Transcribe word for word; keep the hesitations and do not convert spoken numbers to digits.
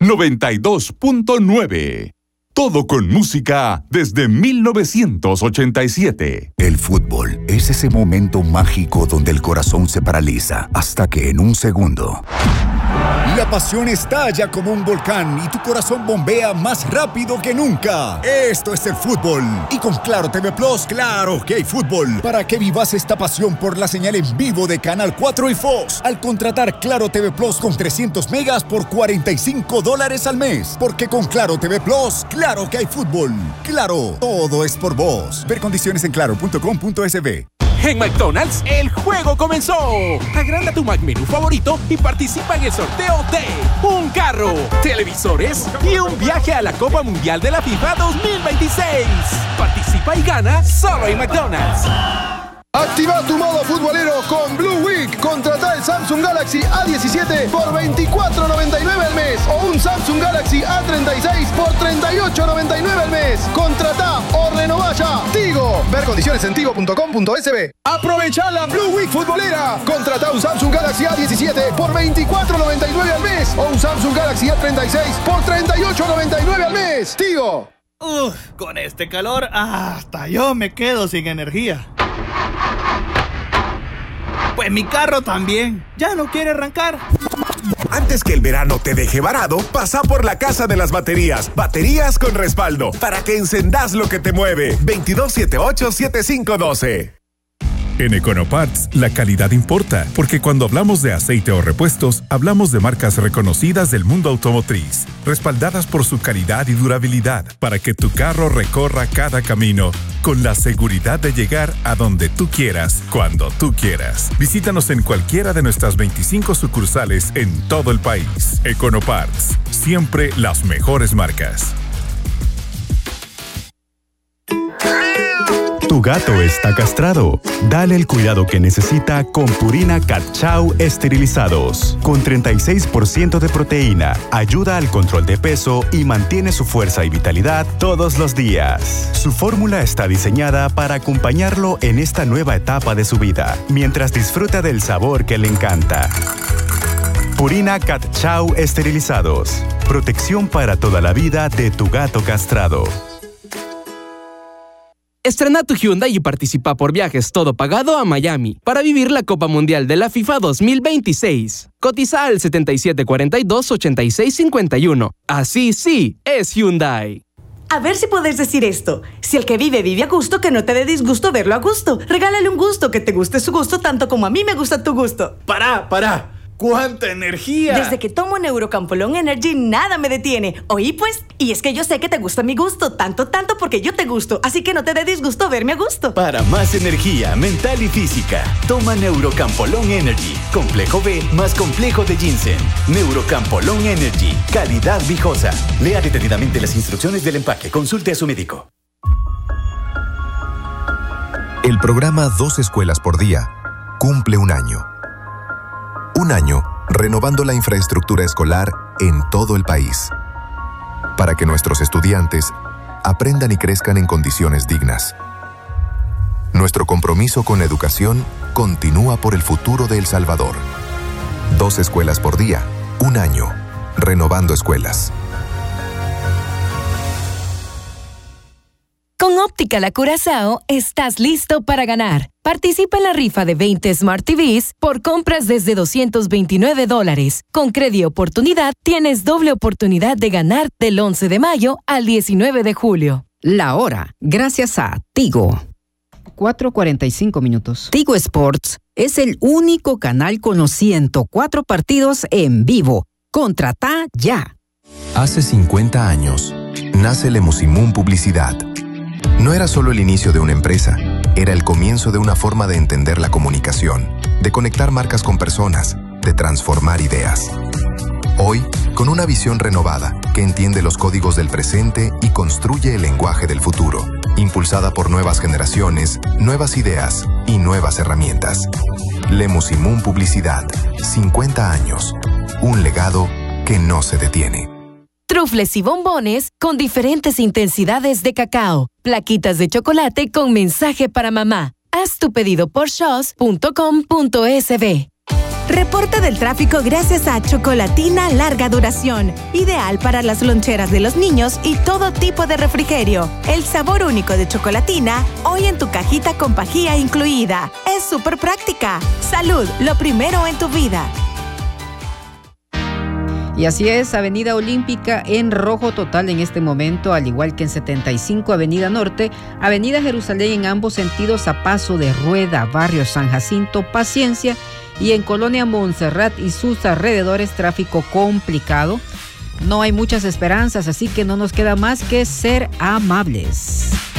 noventa y dos punto nueve. Todo con música desde mil novecientos ochenta y siete. El fútbol es ese momento mágico donde el corazón se paraliza hasta que en un segundo la pasión estalla como un volcán y tu corazón bombea más rápido que nunca. Esto es el fútbol. Y con Claro T V Plus, claro que hay fútbol. Para que vivas esta pasión por la señal en vivo de Canal cuatro y Fox. Al contratar Claro T V Plus con trescientos megas por cuarenta y cinco dólares al mes. Porque con Claro T V Plus, claro que hay fútbol. Claro, todo es por vos. Ver condiciones en claro punto com punto es be. En McDonald's, el juego comenzó. Agranda tu McMenú favorito y participa en el sorteo de un carro, televisores y un viaje a la Copa Mundial de la FIFA dos mil veintiséis. Participa y gana solo en McDonald's. Activa tu modo futbolero con Blue Week. Contrata el Samsung Galaxy A diecisiete por veinticuatro noventa y nueve al mes o un Samsung Galaxy A treinta y seis por treinta y ocho noventa y nueve al mes. Contrata o renová ya. Tigo. Ver condiciones en tigo punto com punto es be. Aprovecha la Blue Week futbolera. Contrata un Samsung Galaxy A diecisiete por veinticuatro noventa y nueve al mes o un Samsung Galaxy A treinta y seis por treinta y ocho noventa y nueve al mes. Tigo. Uf, con este calor hasta yo me quedo sin energía. Pues mi carro también, ya no quiere arrancar. Antes que el verano te deje varado, pasa por la Casa de las Baterías. Baterías con respaldo, para que encendas lo que te mueve. veintidós setenta y ocho setenta y cinco doce. En Econoparts, la calidad importa, porque cuando hablamos de aceite o repuestos, hablamos de marcas reconocidas del mundo automotriz, respaldadas por su calidad y durabilidad, para que tu carro recorra cada camino con la seguridad de llegar a donde tú quieras, cuando tú quieras. Visítanos en cualquiera de nuestras veinticinco sucursales en todo el país. Econoparts, siempre las mejores marcas. Tu gato está castrado. Dale el cuidado que necesita con Purina Cat Chow esterilizados. Con treinta y seis por ciento de proteína, ayuda al control de peso y mantiene su fuerza y vitalidad todos los días. Su fórmula está diseñada para acompañarlo en esta nueva etapa de su vida, mientras disfruta del sabor que le encanta. Purina Cat Chow esterilizados. Protección para toda la vida de tu gato castrado. Estrena tu Hyundai y participa por viajes todo pagado a Miami para vivir la Copa Mundial de la FIFA dos mil veintiséis. Cotiza al setenta y siete cuarenta y dos ochenta y seis cincuenta y uno. Así sí, es Hyundai. A ver si puedes decir esto. Si el que vive vive a gusto, que no te dé disgusto verlo a gusto. Regálale un gusto, que te guste su gusto tanto como a mí me gusta tu gusto. ¡Para, para! ¡Cuánta energía! Desde que tomo Neurocampolón Energy, nada me detiene. Oí pues, y es que yo sé que te gusta mi gusto, tanto, tanto porque yo te gusto. Así que no te dé disgusto verme a gusto. Para más energía mental y física, toma Neurocampolón Energy. Complejo B más complejo de ginseng. Neurocampolón Energy. Calidad viejosa. Lea detenidamente las instrucciones del empaque. Consulte a su médico. El programa Dos Escuelas por Día cumple un año. Un año renovando la infraestructura escolar en todo el país, para que nuestros estudiantes aprendan y crezcan en condiciones dignas. Nuestro compromiso con la educación continúa por el futuro de El Salvador. Dos escuelas por día, un año, renovando escuelas. Con Óptica La Curazao, estás listo para ganar. Participa en la rifa de veinte Smart T Vs por compras desde doscientos veintinueve dólares. Con Credi Oportunidad, tienes doble oportunidad de ganar del once de mayo al diecinueve de julio. La hora, gracias a Tigo. cuatro cuarenta y cinco minutos. Tigo Sports es el único canal con los ciento cuatro partidos en vivo. Contrata ya. Hace cincuenta años, nace Lemusimún Publicidad. No era solo el inicio de una empresa, era el comienzo de una forma de entender la comunicación, de conectar marcas con personas, de transformar ideas. Hoy, con una visión renovada que entiende los códigos del presente y construye el lenguaje del futuro, impulsada por nuevas generaciones, nuevas ideas y nuevas herramientas. Lemusimún Publicidad, cincuenta años, un legado que no se detiene. Trufles y bombones con diferentes intensidades de cacao. Plaquitas de chocolate con mensaje para mamá. Haz tu pedido por shos punto com punto es be. Reporte del tráfico gracias a Chocolatina Larga Duración, ideal para las loncheras de los niños y todo tipo de refrigerio. El sabor único de Chocolatina, hoy en tu cajita con pajilla incluida. Es súper práctica. Salud, lo primero en tu vida. Y así es, Avenida Olímpica en rojo total en este momento, al igual que en setenta y cinco Avenida Norte, Avenida Jerusalén en ambos sentidos a paso de rueda, Barrio San Jacinto, paciencia, y en Colonia Montserrat y sus alrededores tráfico complicado. No hay muchas esperanzas, así que no nos queda más que ser amables.